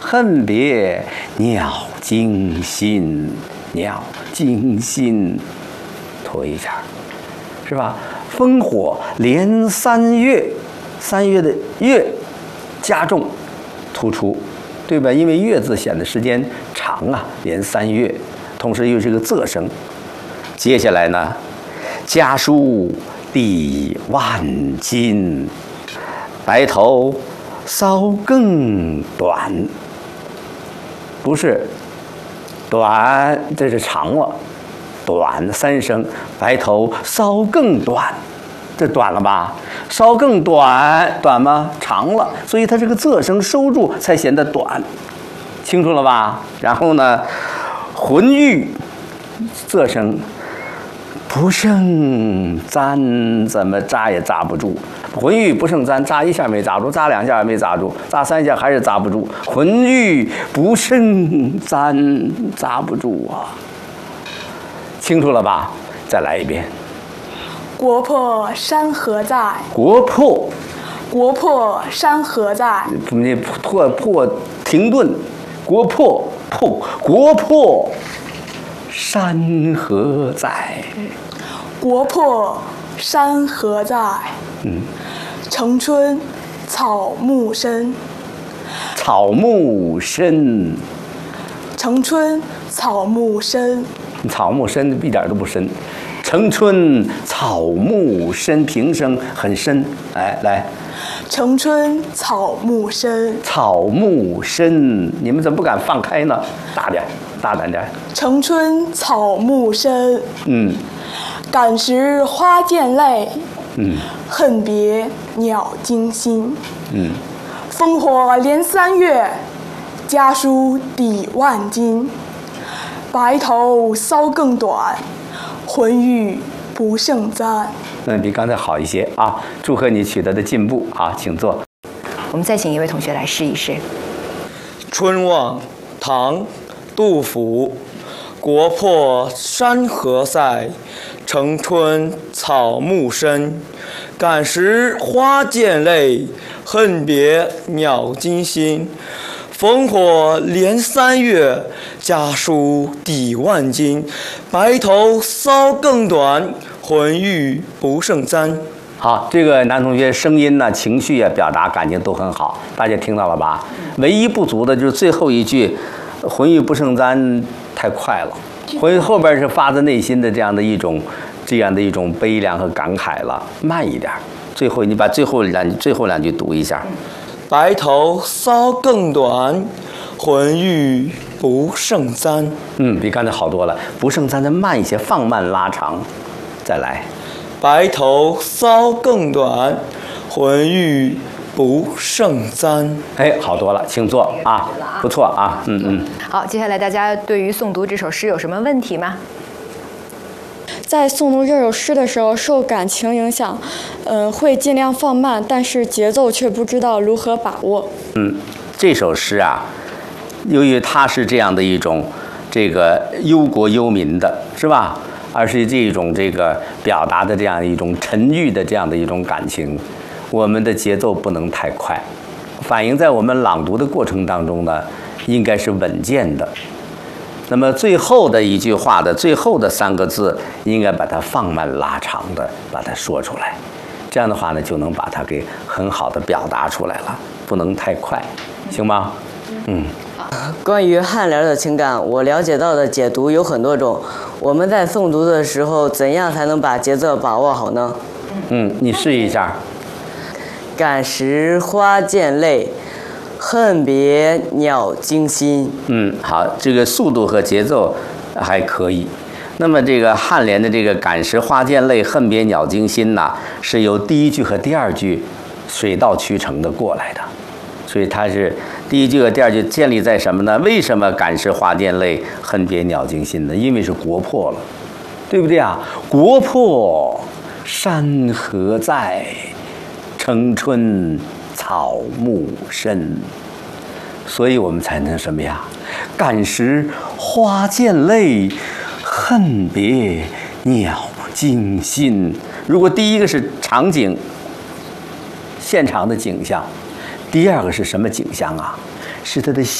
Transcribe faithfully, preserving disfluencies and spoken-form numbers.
恨别鸟惊心，鸟惊心，拖一下，是吧？烽火连三月，三月的月加重突出，对吧？因为月字显得时间长啊，连三月，同时又是个仄声。接下来呢，家书抵万金，白头搔更短。不是短，这是长了，短三声，白头搔更短，这短了吧？稍更短，短吗？长了，所以它这个仄声收住才显得短，清楚了吧？然后呢，浑欲仄声不胜簪，怎么扎也扎不住。浑欲不胜簪，扎一下没扎住，扎两下也没扎住，扎三下还是扎不住。浑欲不胜簪，扎不住啊！清楚了吧？再来一遍。 国破山河在， 国破， 国破山河在， 你破破停顿，国破破国破山河在， 国破山河在。 嗯， 城春草木深， 草木深， 城春草木深， 草木深一点都不深。城春草木深，平声很深。哎，来， 城春草木深， 草木深，你们怎么不敢放开呢？大点，大胆点。 城春草木深， 嗯， 感时花溅泪， 嗯， 恨别鸟惊心。 嗯， 烽火连三月，家书抵万金。白头搔更短，浑欲不胜簪。 嗯，比刚才好一些啊！祝贺你取得的进步啊，请坐。 我们再请一位同学来试一试。 春望，唐，杜甫。国破山河在，城春草木深。感时花溅泪，恨别鸟惊心。烽火连三月，家书抵万金。白头搔更短，浑欲不胜簪。 好，这个男同学声音呢、情绪啊、表达感情都很好，大家听到了吧？唯一不足的就是最后一句“浑欲不胜簪”太快了，浑后边是发自内心的这样的一种、这样的一种悲凉和感慨了，慢一点。最后你把最后两最后两句读一下。 白头搔更短，浑欲不胜簪。 嗯，比刚才好多了。不胜簪的慢一些，放慢拉长。再来。 白头搔更短，浑欲不胜簪。 哎，好多了，请坐啊，不错啊，嗯嗯。 好，接下来大家对于诵读这首诗有什么问题吗？ 在诵读这首诗的时候，受感情影响，呃，会尽量放慢，但是节奏却不知道如何把握。 嗯，这首诗啊，由于它是这样的一种这个忧国忧民的，是吧？而是这种这个表达的这样一种沉郁的这样的一种感情，我们的节奏不能太快，反映在我们朗读的过程当中呢，应该是稳健的。那么最后的一句话的最后的三个字，应该把它放慢拉长的把它说出来，这样的话呢，就能把它给很好的表达出来了，不能太快，行吗？嗯。 关于颔联的情感，我了解到的解读有很多种。我们在诵读的时候，怎样才能把节奏把握好呢？ 嗯，你试一下。 感时花溅泪，恨别鸟惊心。 嗯，好，这个速度和节奏还可以。那么这个颔联的这个感时花溅泪，恨别鸟惊心呐，是由第一句和第二句水到渠成的过来的，所以它是第一句和第二句建立在什么呢？为什么感时花溅泪，恨别鸟惊心呢？因为是国破了，对不对啊？国破山河在，城春草木深，所以我们才能什么呀？感时花溅泪，恨别鸟惊心。如果第一个是场景，现场的景象，第二个是什么景象啊？是他的